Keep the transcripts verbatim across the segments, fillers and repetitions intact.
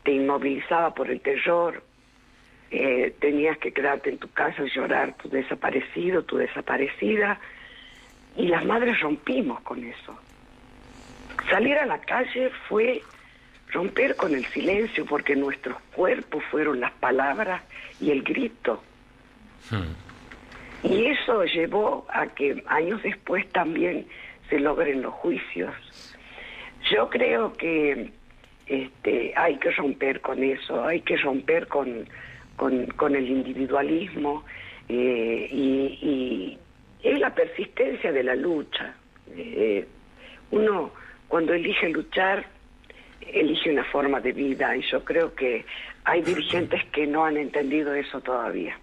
te inmovilizaba por el terror, eh, tenías que quedarte en tu casa y llorar tu desaparecido, tu desaparecida, y las madres rompimos con eso. Salir a la calle fue romper con el silencio, porque nuestros cuerpos fueron las palabras y el grito. Hmm. Y eso llevó a que años después también se logren los juicios. Yo creo que este, hay que romper con eso, hay que romper con, con, con el individualismo, eh, y, y es la persistencia de la lucha. Eh, uno, cuando elige luchar, elige una forma de vida, y yo creo que hay dirigentes que no han entendido eso todavía.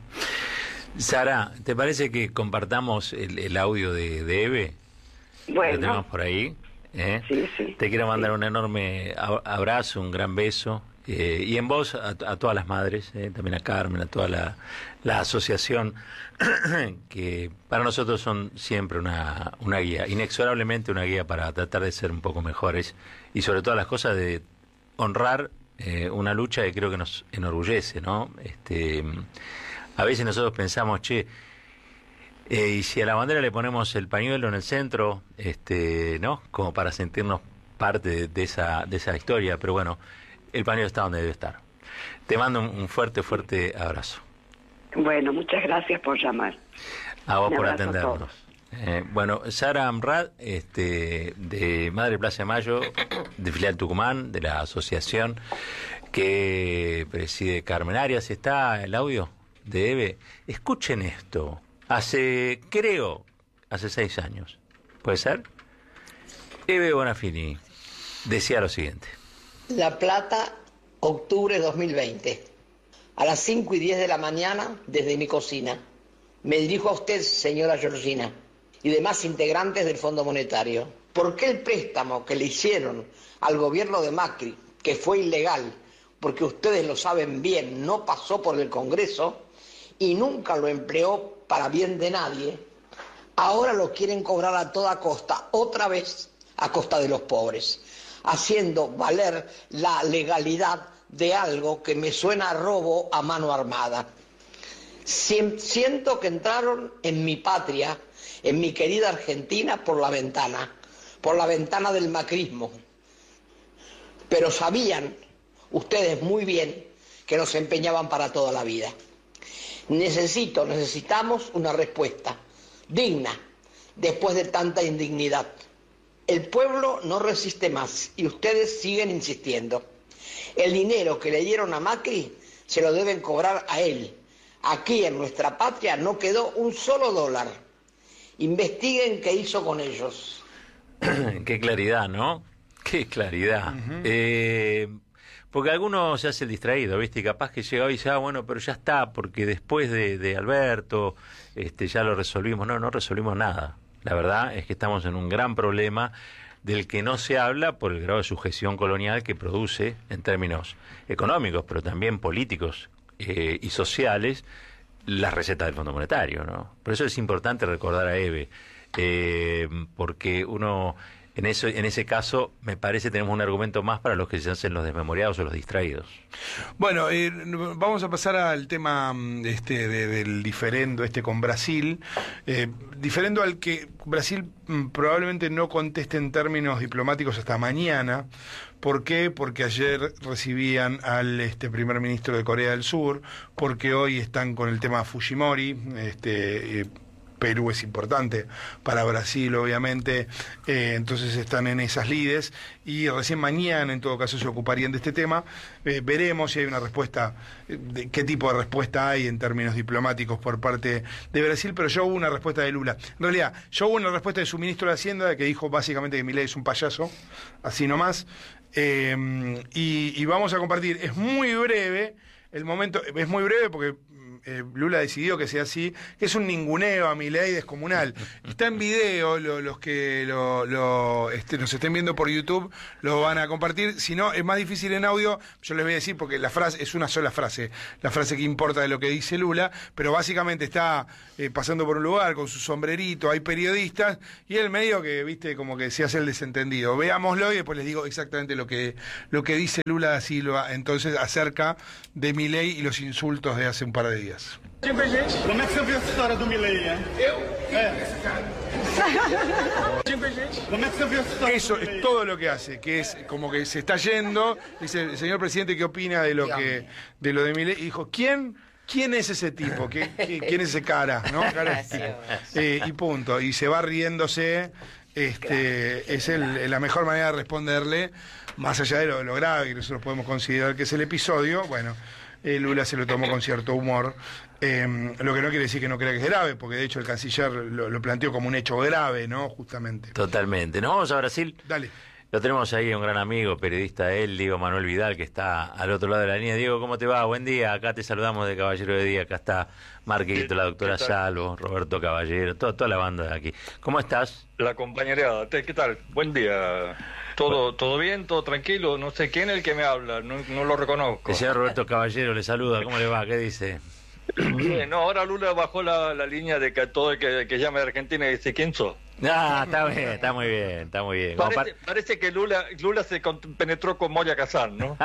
Sara, ¿te parece que compartamos el, el audio de, de Eve? Bueno. Lo tenemos por ahí. ¿eh? Sí, sí. Te quiero mandar sí. un enorme abrazo, un gran beso. Eh, y en voz a, a todas las madres, eh, también a Carmen, a toda la, la asociación, que para nosotros son siempre una, una guía, inexorablemente una guía para tratar de ser un poco mejores y sobre todas las cosas de honrar eh, una lucha que creo que nos enorgullece, ¿no? Este... A veces nosotros pensamos, che, eh, y si a la bandera le ponemos el pañuelo en el centro, este, ¿no? Como para sentirnos parte de, de esa de esa historia, pero bueno, el pañuelo está donde debe estar. Te mando un, un fuerte, fuerte abrazo. Bueno, muchas gracias por llamar. A vos Un por abrazo atendernos. a todos. Eh, bueno, Sara Amrad, este, de Madre Plaza de Mayo, de Filial Tucumán, de la asociación que preside Carmen Arias. ¿Está el audio de Eve? Escuchen esto. Hace, creo, hace seis años. ¿Puede ser? Eve Bonafini decía lo siguiente. La Plata, octubre dos mil veinte. A las cinco y diez de la mañana, desde mi cocina, me dirijo a usted, señora Georgina, y demás integrantes del Fondo Monetario. ¿Por qué el préstamo que le hicieron al gobierno de Macri, que fue ilegal, porque ustedes lo saben bien, no pasó por el Congreso y nunca lo empleó para bien de nadie, ahora lo quieren cobrar a toda costa, otra vez a costa de los pobres, haciendo valer la legalidad de algo que me suena a robo a mano armada? Siento que entraron en mi patria, en mi querida Argentina, por la ventana, por la ventana del macrismo. Pero sabían ustedes muy bien que nos empeñaban para toda la vida. Necesito, necesitamos una respuesta digna después de tanta indignidad. El pueblo no resiste más y ustedes siguen insistiendo. El dinero que le dieron a Macri se lo deben cobrar a él. Aquí en nuestra patria no quedó un solo dólar. Investiguen qué hizo con ellos. Qué claridad, ¿no? Qué claridad. Uh-huh. Eh, porque alguno se hace el distraído, ¿viste? Y capaz que llega hoy y dice, ah, bueno, pero ya está, porque después de, de Alberto este, ya lo resolvimos. No, no resolvimos nada. La verdad es que estamos en un gran problema del que no se habla por el grado de sujeción colonial que produce en términos económicos, pero también políticos eh, y sociales, las recetas del Fondo Monetario, ¿no? Por eso es importante recordar a Eve, eh, porque uno, en eso, en ese caso, me parece tenemos un argumento más para los que se hacen los desmemoriados o los distraídos. Bueno, eh, vamos a pasar al tema este de, del diferendo este con Brasil, eh, diferendo al que Brasil mm, probablemente no conteste en términos diplomáticos hasta mañana. ¿Por qué? Porque ayer recibían al este primer ministro de Corea del Sur, porque hoy están con el tema Fujimori, este eh, Perú es importante para Brasil, obviamente, eh, entonces están en esas lides, y recién mañana, en todo caso, se ocuparían de este tema. Eh, veremos si hay una respuesta, eh, de qué tipo de respuesta hay en términos diplomáticos por parte de Brasil, pero ya hubo una respuesta de Lula. En realidad, ya hubo una respuesta de su ministro de Hacienda, que dijo básicamente que Milei es un payaso, así nomás, eh, y, y vamos a compartir, es muy breve, el momento, es muy breve porque eh, Lula decidió que sea así, que es un ninguneo a Milei descomunal. Está en video, lo, los que lo, lo, este, nos estén viendo por YouTube lo van a compartir. Si no, es más difícil en audio, yo les voy a decir porque la frase es una sola frase, la frase que importa de lo que dice Lula, pero básicamente está eh, pasando por un lugar con su sombrerito, hay periodistas, y él medio que, viste, como que se hace el desentendido. Veámoslo y después les digo exactamente lo que, lo que dice Lula da Silva entonces acerca de Milei y los insultos de hace un par de días. Como é que você viu essa história do Milei, hein? Eu? É. Como é que você viu essa história? Eso es todo lo que hace, que es como que se está yendo, dice, señor presidente, ¿qué opina de lo que de lo de Milei? Y dijo, ¿quién? ¿Quién es ese tipo? ¿Qué, qué, ¿Quién es ese cara? ¿No? Cara es tipo. Eh, y punto. Y se va riéndose. Este, es el, la mejor manera de responderle, más allá de lo, lo grave que nosotros podemos considerar que es el episodio. Bueno, eh, Lula se lo tomó con cierto humor, eh, lo que no quiere decir que no crea que es grave, porque de hecho el canciller lo, lo planteó como un hecho grave, ¿no? Justamente. Totalmente. ¿Nos vamos a Brasil? Dale. Lo tenemos ahí, un gran amigo, periodista de él, Diego Manuel Vidal, que está al otro lado de la línea. Diego, ¿cómo te va? Buen día. Acá te saludamos de Caballero de Día. Acá está Marquito, la doctora Salvo, Roberto Caballero, toda, toda la banda de aquí. ¿Cómo estás? La compañereada. ¿Qué tal? Buen día. ¿Todo todo bien? ¿Todo tranquilo? No sé quién es el que me habla, no, no lo reconozco. El señor Roberto Caballero le saluda. ¿Cómo le va? ¿Qué dice? Bien, no, ahora Lula bajó la, la línea de que todo el que, que llame de Argentina dice ¿quién sos? Ah, está bien, está muy bien, está muy bien. Parece, par... parece que Lula Lula se penetró con Moria Kazan, ¿no?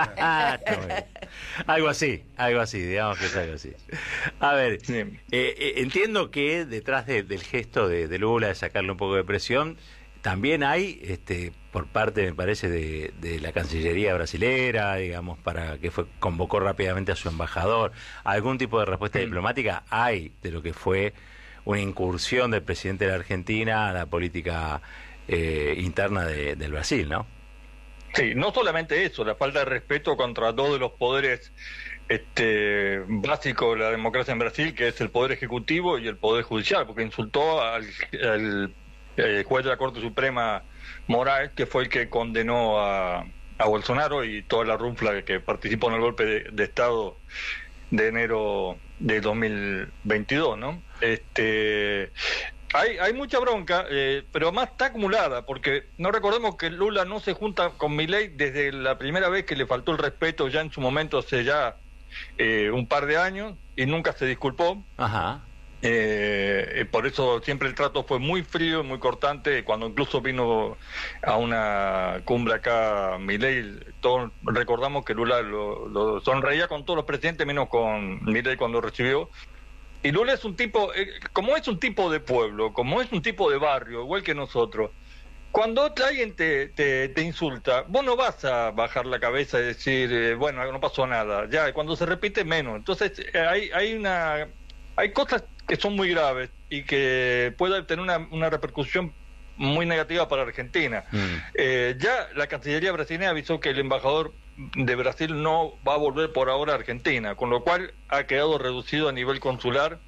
Algo así, algo así, digamos que es algo así. A ver, sí. eh, eh, entiendo que detrás de, del gesto de, de Lula de sacarle un poco de presión, también hay, este, por parte, me parece, de, de la Cancillería brasilera, digamos, para que fue convocó rápidamente a su embajador, algún tipo de respuesta mm. diplomática hay de lo que fue una incursión del presidente de la Argentina a la política eh, interna de, del Brasil, ¿no? Sí, no solamente eso, la falta de respeto contra dos de los poderes este, básicos de la democracia en Brasil, que es el poder ejecutivo y el poder judicial, porque insultó al, al el juez de la Corte Suprema Moraes, que fue el que condenó a, a Bolsonaro y toda la runfla que participó en el golpe de, de Estado de enero de dos mil veintidós, ¿no? Este, hay, hay mucha bronca, eh, pero más está acumulada, porque no recordemos que Lula no se junta con Milei desde la primera vez que le faltó el respeto ya en su momento hace ya eh, un par de años y nunca se disculpó. Ajá. Eh, por eso siempre el trato fue muy frío, muy cortante. Cuando incluso vino a una cumbre acá Milei, todos recordamos que Lula lo, lo sonreía con todos los presidentes menos con Milei cuando recibió. Y Lula es un tipo, eh, como es un tipo de pueblo, como es un tipo de barrio, igual que nosotros, cuando alguien te, te, te insulta, vos no vas a bajar la cabeza y decir, eh, bueno, no pasó nada. Ya, cuando se repite, menos. Entonces eh, hay, hay una hay cosas que son muy graves y que pueden tener una, una repercusión muy negativa para Argentina. Mm. Eh, ya la Cancillería brasileña avisó que el embajador de Brasil no va a volver por ahora a Argentina, con lo cual ha quedado reducido a nivel consular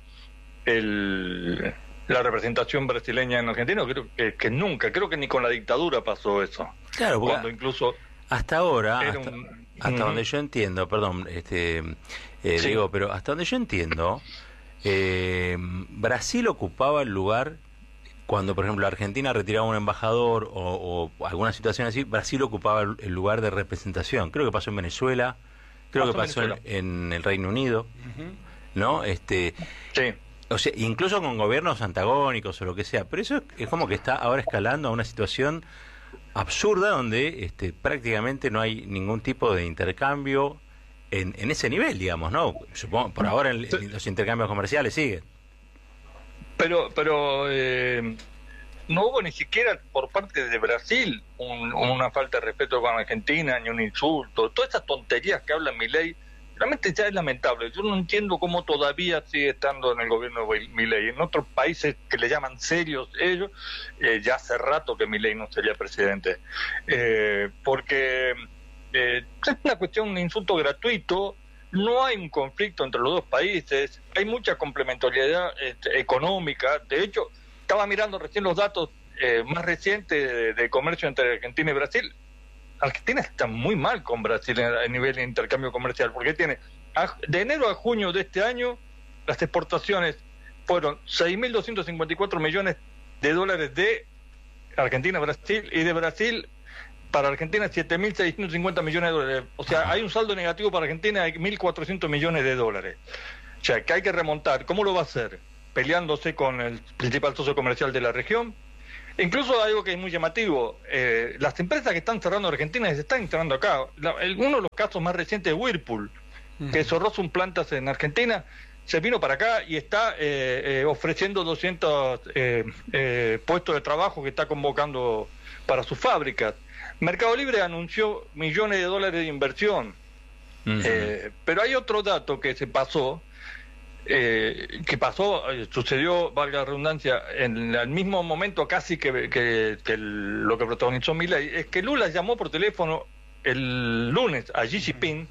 el, la representación brasileña en Argentina. Creo que, que nunca, creo que ni con la dictadura pasó eso. Claro, cuando incluso hasta ahora, hasta, un, hasta uh-huh. donde yo entiendo, perdón, este, eh, sí. digo, pero hasta donde yo entiendo, eh, Brasil ocupaba el lugar. Cuando, por ejemplo, Argentina retiraba un embajador o, o alguna situación así, Brasil ocupaba el, el lugar de representación. Creo que pasó en Venezuela, creo pasó que pasó en, en el Reino Unido, uh-huh. ¿no? Este, sí. O sea, incluso con gobiernos antagónicos o lo que sea. Pero eso es como que está ahora escalando a una situación absurda donde este, prácticamente no hay ningún tipo de intercambio en, en ese nivel, digamos, ¿no? Supongo, por ahora en, en los intercambios comerciales siguen. Pero, pero eh, no hubo ni siquiera por parte de Brasil un, una falta de respeto con Argentina, ni un insulto. Todas esas tonterías que habla Milei, realmente ya es lamentable. Yo no entiendo cómo todavía sigue estando en el gobierno de Milei. En otros países que le llaman serios ellos, eh, ya hace rato que Milei no sería presidente. Eh, porque eh, es una cuestión, un insulto gratuito. No hay un conflicto entre los dos países, hay mucha complementariedad este, económica. De hecho, estaba mirando recién los datos eh, más recientes de, de comercio entre Argentina y Brasil. Argentina está muy mal con Brasil a nivel de intercambio comercial, porque tiene a, de enero a junio de este año las exportaciones fueron seis mil doscientos cincuenta y cuatro millones de dólares de Argentina a Brasil, y de Brasil para Argentina siete mil seiscientos cincuenta millones de dólares. O sea, hay un saldo negativo para Argentina de mil cuatrocientos millones de dólares. O sea, que hay que remontar. ¿Cómo lo va a hacer? Peleándose con el principal socio comercial de la región. Incluso algo que es muy llamativo, eh, las empresas que están cerrando en Argentina se están instalando acá. La, el, uno de los casos más recientes es Whirlpool, uh-huh. que cerró sus plantas en Argentina, se vino para acá y está eh, eh, ofreciendo doscientos eh, eh, puestos de trabajo que está convocando para sus fábricas. Mercado Libre anunció millones de dólares de inversión, uh-huh. eh, pero hay otro dato que se pasó, eh, que pasó, eh, sucedió, valga la redundancia, en el mismo momento casi que, que, que el, lo que protagonizó Milei, es que Lula llamó por teléfono el lunes a Xi Jinping,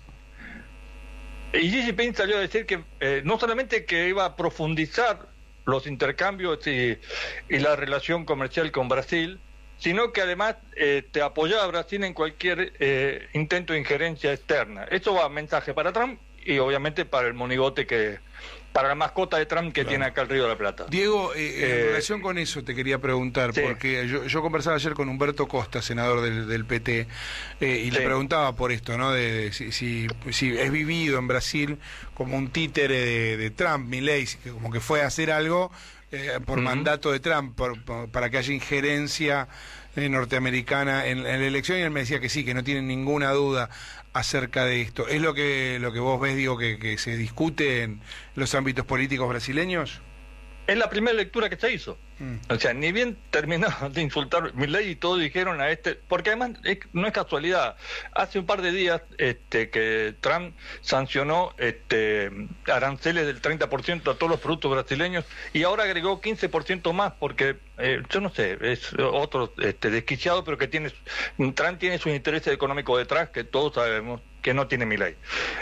y Xi Jinping salió a decir que eh, no solamente que iba a profundizar los intercambios y, y la relación comercial con Brasil, sino que además eh, te apoyaba a Brasil en cualquier eh, intento de injerencia externa. Eso va mensaje para Trump y obviamente para el monigote que, para la mascota de Trump que claro. tiene acá el Río de la Plata. Diego, eh, en eh, relación con eso te quería preguntar, sí. porque yo, yo conversaba ayer con Humberto Costa, senador del, del P T, eh, y sí. le preguntaba por esto, ¿no? De, de si, si, si es vivido en Brasil como un títere de, de Trump, Milei, que como que fue a hacer algo eh, por uh-huh. mandato de Trump, por, por, para que haya injerencia eh, norteamericana en, en la elección, y él me decía que sí, que no tienen ninguna duda acerca de esto. ¿Es lo que lo que vos ves, digo, que, que se discute en los ámbitos políticos brasileños? Es la primera lectura que se hizo. Mm. O sea, ni bien terminó de insultar Milei y todos dijeron a este, porque además es, no es casualidad. Hace un par de días este, que Trump sancionó este, aranceles del treinta por ciento a todos los productos brasileños y ahora agregó quince por ciento más porque, eh, yo no sé, es otro este, desquiciado, pero que tiene, Trump tiene sus intereses económicos detrás que todos sabemos que no tiene Milei.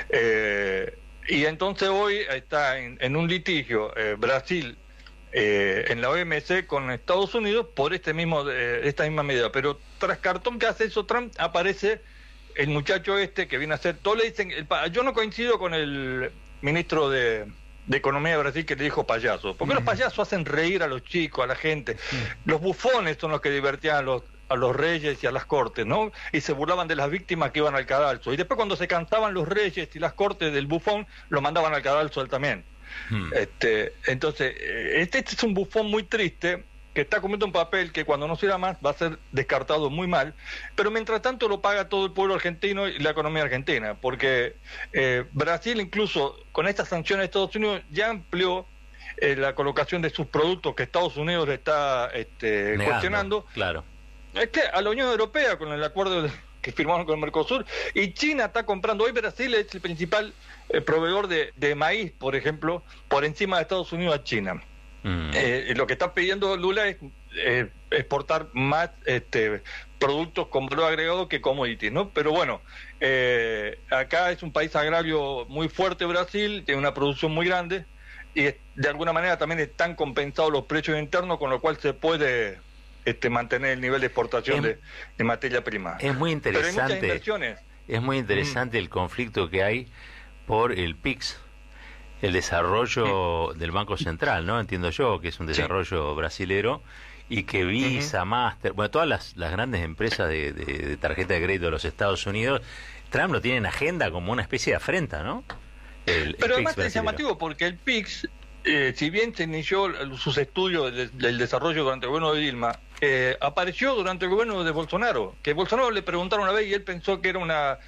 Eh, y entonces hoy está en, en un litigio eh, Brasil Eh, en la O M C con Estados Unidos por este mismo eh, esta misma medida, pero tras cartón que hace eso Trump aparece el muchacho este que viene a hacer, todos le dicen, el, yo no coincido con el ministro de, de Economía de Brasil que le dijo payaso, porque uh-huh. los payasos hacen reír a los chicos, a la gente, uh-huh. los bufones son los que divertían a los a los reyes y a las cortes, ¿no? Y se burlaban de las víctimas que iban al cadalso, y después cuando se cansaban los reyes y las cortes del bufón, lo mandaban al cadalso él también. Hmm. Este, entonces, este, este es un bufón muy triste que está comiendo un papel que cuando no sirva más va a ser descartado muy mal, pero mientras tanto lo paga todo el pueblo argentino y la economía argentina, porque eh, Brasil incluso con estas sanciones de Estados Unidos ya amplió eh, la colocación de sus productos que Estados Unidos le está este, Negando, cuestionando. Claro. Es que a la Unión Europea con el acuerdo de, que firmaron con el Mercosur, y China está comprando, hoy Brasil es el principal eh, proveedor de, de maíz, por ejemplo, por encima de Estados Unidos a China. Mm. Eh, lo que está pidiendo Lula es eh, exportar más este, productos con valor agregado que commodities, ¿no? Pero bueno, eh, acá es un país agrario muy fuerte Brasil, tiene una producción muy grande, y de alguna manera también están compensados los precios internos, con lo cual se puede Este, mantener el nivel de exportación es, de, de materia prima. Es muy interesante. Pero hay muchas inversiones. Es muy interesante mm. el conflicto que hay por el P I C S, el desarrollo mm. del Banco Central, ¿no? Entiendo yo que es un desarrollo sí. brasilero, y que Visa, uh-huh. Master, bueno, todas las, las grandes empresas de, de, de tarjeta de crédito de los Estados Unidos, Trump lo tiene en agenda como una especie de afrenta, ¿no? El, Pero el además es llamativo porque el P I C S, Eh, si bien se inició sus estudios del, del desarrollo durante el gobierno de Dilma, eh, apareció durante el gobierno de Bolsonaro, que Bolsonaro le preguntaron una vez y él pensó que era una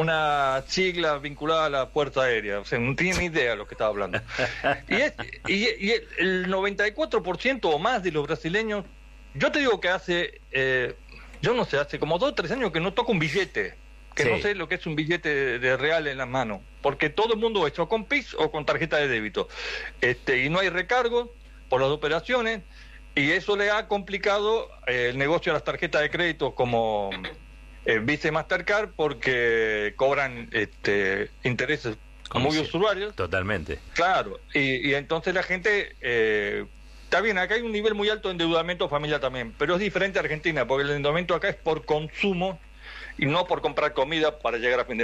una sigla vinculada a la Fuerza Aérea, o sea, no tenía ni idea de lo que estaba hablando. Y, es, y, y el noventa y cuatro por ciento o más de los brasileños, yo te digo que hace, eh, yo no sé, hace como dos o tres años que no toca un billete, que sí. no sé lo que es un billete de, de real en las manos, porque todo el mundo hecho con P I C o con tarjeta de débito, este, y no hay recargo por las operaciones, y eso le ha complicado eh, el negocio de las tarjetas de crédito como eh, Visa y Mastercard, porque cobran este, intereses muy usuarios. Totalmente. Claro, y, y entonces la gente... Eh, Está bien, acá hay un nivel muy alto de endeudamiento familiar también, pero es diferente a Argentina, porque el endeudamiento acá es por consumo y no por comprar comida para llegar a fin de mes.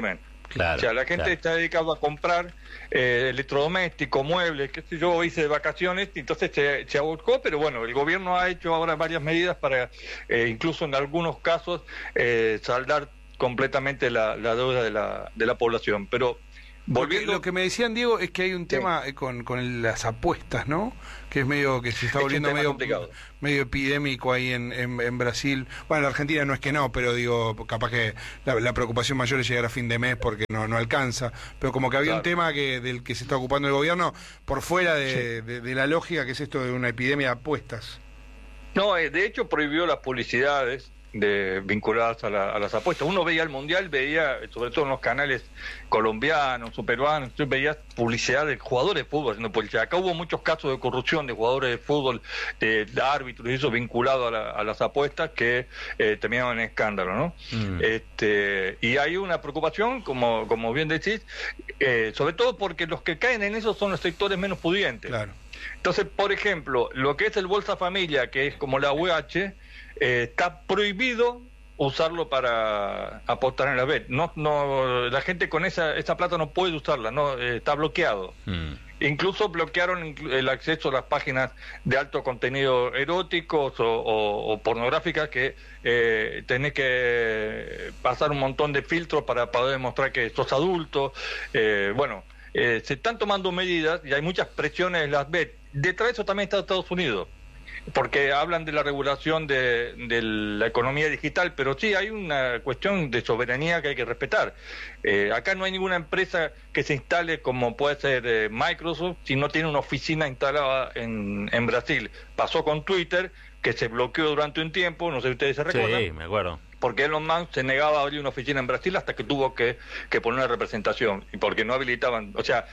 Claro, o sea, la gente claro. está dedicada a comprar eh, electrodomésticos, muebles, qué sé yo, hice de vacaciones, y entonces se, se abocó, pero bueno, el gobierno ha hecho ahora varias medidas para, eh, incluso en algunos casos, eh, saldar completamente la, la deuda de la, de la población. Pero volviendo... Lo que me decían, Diego, es que hay un tema sí. con, con las apuestas, ¿no? Que es medio, que se está volviendo medio, medio epidémico ahí en, en, en Brasil. Bueno, en Argentina no es que no, pero digo, capaz que la, la preocupación mayor es llegar a fin de mes porque no, no alcanza. Pero como que había claro. un tema que del que se está ocupando el gobierno por fuera de, sí. de, de la lógica, que es esto de una epidemia de apuestas. No, de hecho prohibió las publicidades de vinculadas a, la, a las apuestas. Uno veía el mundial, veía, sobre todo en los canales colombianos o peruanos, entonces veía publicidad de jugadores de fútbol haciendo publicidad. Acá hubo muchos casos de corrupción de jugadores de fútbol, de, de árbitros y eso vinculado a, la, a las apuestas que eh, terminaron en escándalo, ¿no? Mm. Este, y hay una preocupación, como, como bien decís, eh, sobre todo porque los que caen en eso son los sectores menos pudientes. Claro. Entonces, por ejemplo, lo que es el Bolsa Familia, que es como la U H, Eh, está prohibido usarlo para apostar en la bet. No, no, la gente con esa esa plata no puede usarla, no eh, está bloqueado. Mm. Incluso bloquearon el acceso a las páginas de alto contenido eróticos o, o, o pornográficas que eh, tenés que pasar un montón de filtros para poder demostrar que sos adulto. Eh, bueno, eh, se están tomando medidas y hay muchas presiones en las bet. Detrás de eso también está Estados Unidos, porque hablan de la regulación de, de la economía digital, pero sí hay una cuestión de soberanía que hay que respetar. Eh, acá no hay ninguna empresa que se instale como puede ser eh, Microsoft si no tiene una oficina instalada en, en Brasil. Pasó con Twitter, que se bloqueó durante un tiempo, no sé si ustedes se recuerdan. Sí, me acuerdo. Porque Elon Musk se negaba a abrir una oficina en Brasil hasta que tuvo que, que poner una representación, y porque no habilitaban, o sea...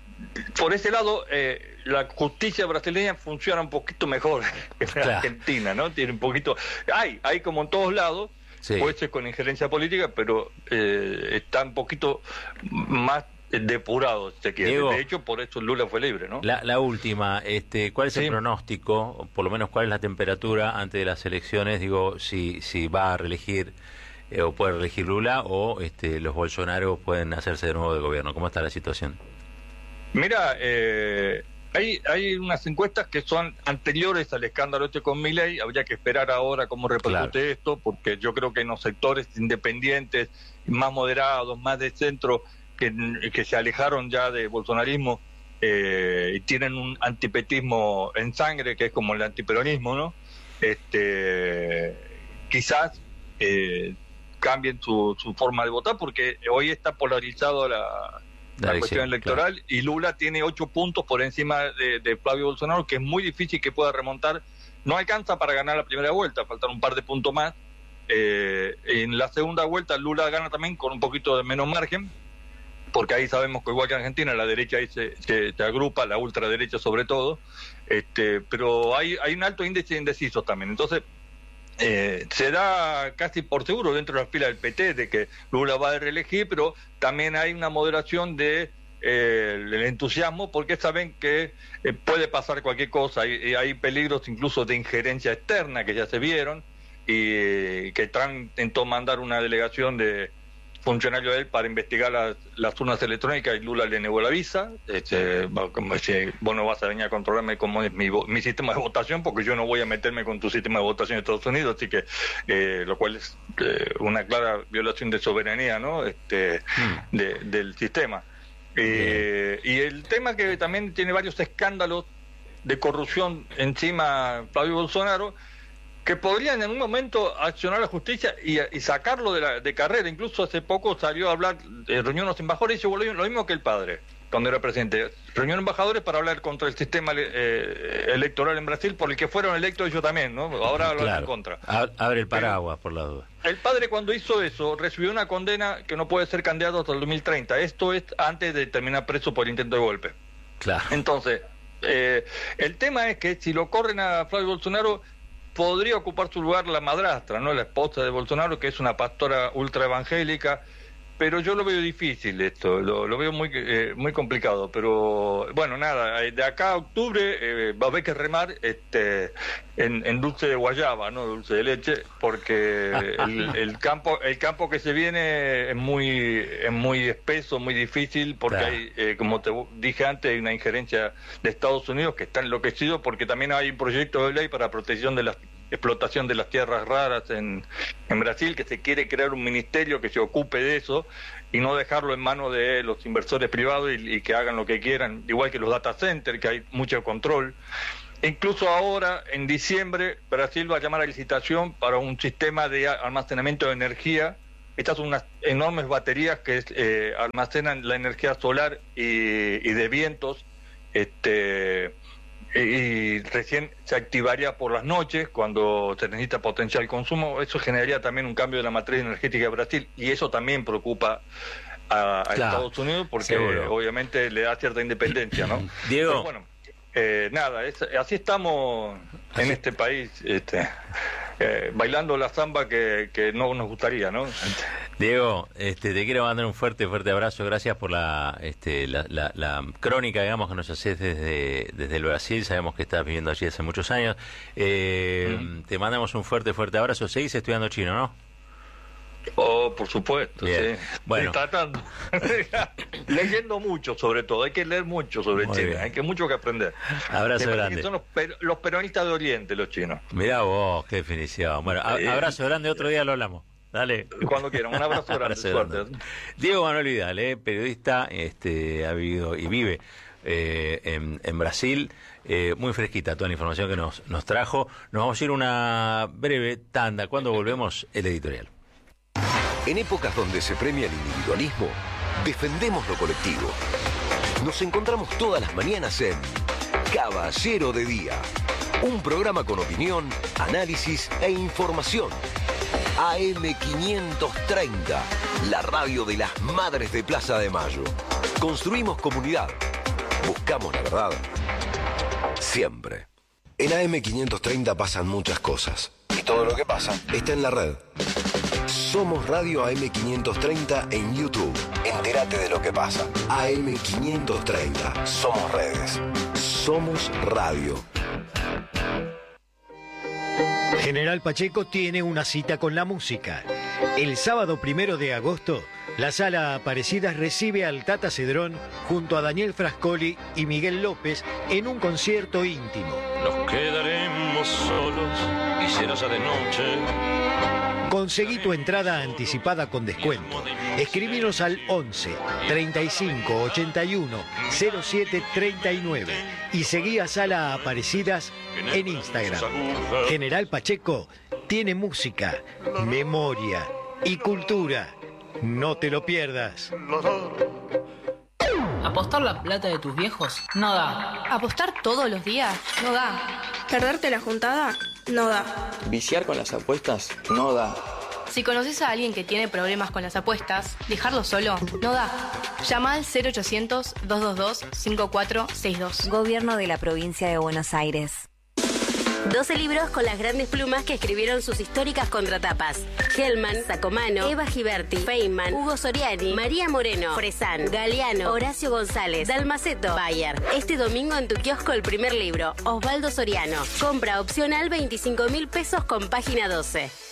Por ese lado, eh, la justicia brasileña funciona un poquito mejor que la claro. Argentina, ¿no? Tiene un poquito... Hay, hay como en todos lados, sí. Puede ser con injerencia política, pero eh, está un poquito más depurado, si se quiere. Diego, de hecho, por eso Lula fue libre, ¿no? La, la última, este, ¿cuál es sí. el pronóstico, o por lo menos cuál es la temperatura antes de las elecciones? Digo, si, si va a reelegir eh, o puede reelegir Lula, o este, los Bolsonaro pueden hacerse de nuevo de gobierno. ¿Cómo está la situación? Mira, eh, hay, hay unas encuestas que son anteriores al escándalo este con Milei. Habría que esperar ahora cómo repercute claro. esto, porque yo creo que en los sectores independientes, más moderados, más de centro, que, que se alejaron ya del bolsonarismo eh, y tienen un antipetismo en sangre, que es como el antiperonismo, ¿no? Este, quizás eh, cambien su, su forma de votar, porque hoy está polarizado la... la cuestión electoral, claro. Y Lula tiene ocho puntos por encima de, de Flavio Bolsonaro, que es muy difícil que pueda remontar. No alcanza para ganar la primera vuelta, faltan un par de puntos más. Eh, en la segunda vuelta Lula gana también con un poquito de menos margen, porque ahí sabemos que igual que en Argentina la derecha ahí se, se, se agrupa, la ultraderecha sobre todo, este, pero hay, hay un alto índice de indecisos también. Entonces Eh, se da casi por seguro dentro de la fila del P T de que Lula va a reelegir, pero también hay una moderación de eh, el entusiasmo, porque saben que eh, puede pasar cualquier cosa, y, y hay peligros incluso de injerencia externa que ya se vieron, y eh, que Trump intentó mandar una delegación de funcionario de él para investigar las, las urnas electrónicas, y Lula le negó la visa. Este, como dice, vos no vas a venir a controlarme cómo es mi, mi sistema de votación, porque yo no voy a meterme con tu sistema de votación de Estados Unidos, así que eh, lo cual es eh, una clara violación de soberanía, ¿no? Este, mm. de, del sistema. Eh, y el tema que también tiene varios escándalos de corrupción encima Flavio Bolsonaro, que podrían en un momento accionar la justicia y, y sacarlo de, la, de carrera. Incluso hace poco salió a hablar, eh, reunió unos embajadores y hizo lo mismo que el padre cuando era presidente. Reunió embajadores para hablar contra el sistema eh, electoral en Brasil, por el que fueron electos ellos también, ¿no? Ahora hablan claro. en contra. Abre el paraguas, por la duda. El padre, cuando hizo eso, recibió una condena que no puede ser candidato hasta el dos mil treinta. Esto es antes de terminar preso por intento de golpe. Claro. Entonces, eh, el tema es que si lo corren a Flavio Bolsonaro, podría ocupar su lugar la madrastra, ¿no? La esposa de Bolsonaro, que es una pastora ultraevangélica, pero yo lo veo difícil esto, lo, lo veo muy eh, muy complicado, pero bueno, nada, de acá a octubre eh, va a haber que remar este en, en dulce de guayaba, no dulce de leche, porque el, el campo el campo que se viene es muy es muy espeso, muy difícil, porque claro. hay, eh, como te dije antes, hay una injerencia de Estados Unidos que está enloquecido, porque también hay un proyecto de ley para protección de la explotación de las tierras raras en, en Brasil, que se quiere crear un ministerio que se ocupe de eso y no dejarlo en manos de los inversores privados y, y que hagan lo que quieran, igual que los data centers, que hay mucho control. Incluso ahora, en diciembre, Brasil va a llamar a licitación para un sistema de almacenamiento de energía. Estas son unas enormes baterías que eh, almacenan la energía solar y, y de vientos, este y recién se activaría por las noches cuando se necesita potenciar el consumo. Eso generaría también un cambio de la matriz energética de Brasil, y eso también preocupa a, a claro, Estados Unidos, porque seguro. Obviamente le da cierta independencia, ¿no? Diego. Pero bueno, eh, nada, es, así estamos en así. este país, este, eh, bailando la samba que, que no nos gustaría, ¿no? Diego, este, te quiero mandar un fuerte, fuerte abrazo. Gracias por la, este, la, la, la crónica, digamos, que nos haces desde, desde el Brasil. Sabemos que estás viviendo allí hace muchos años. Eh, mm. Te mandamos un fuerte, fuerte abrazo. Seguís estudiando chino, ¿no? Oh, por supuesto, bien. Sí. Bueno. Tratando. Leyendo mucho, sobre todo. Hay que leer mucho sobre Muy China. Bien. Hay que mucho que aprender. Abrazo grande. Son los, per, los peronistas de Oriente, los chinos. Mirá vos, qué definición. Bueno, a, abrazo grande. Otro día lo hablamos. Dale. Cuando quieran, un abrazo grande, abrazo grande. Suerte. Diego Manuel Vidal, eh, periodista, este, ha vivido y vive eh, en, en Brasil, eh, muy fresquita toda la información que nos, nos trajo. Nos vamos a ir una breve tanda. Cuando volvemos, el editorial. En épocas donde se premia el individualismo, defendemos lo colectivo. Nos encontramos todas las mañanas en Caballero de Día, un programa con opinión, análisis e información. A M quinientos treinta, la radio de las madres de Plaza de Mayo. Construimos comunidad. Buscamos la verdad. Siempre. En A M quinientos treinta pasan muchas cosas. Y todo lo que pasa está en la red. Somos Radio A M quinientos treinta en YouTube. Entérate de lo que pasa. A M quinientos treinta. Somos redes. Somos radio. General Pacheco tiene una cita con la música. El sábado primero de agosto, la Sala Aparecidas recibe al Tata Cedrón junto a Daniel Frascoli y Miguel López en un concierto íntimo. Nos quedaremos solos y será ya de noche. Conseguí tu entrada anticipada con descuento. Escribinos al once, treinta y cinco, ochenta y uno, cero siete treinta y nueve y seguí a Sala Aparecidas en Instagram. General Pacheco tiene música, memoria y cultura. No te lo pierdas. ¿Apostar la plata de tus viejos? No da. ¿Apostar todos los días? No da. ¿Perderte la juntada? No da. ¿Viciar con las apuestas? No da. Si conoces a alguien que tiene problemas con las apuestas, dejarlo solo no da. Llama al cero ochocientos, doscientos veintidós, cincuenta y cuatro sesenta y dos. Gobierno de la Provincia de Buenos Aires. doce libros con las grandes plumas que escribieron sus históricas contratapas. Hellman, Sacomano, Eva Giberti, Feynman, Hugo Soriani, María Moreno, Fresán, Galeano, Horacio González, Dalmaceto, Bayer. Este domingo en tu kiosco el primer libro, Osvaldo Soriano. Compra opcional veinticinco mil pesos con página doce.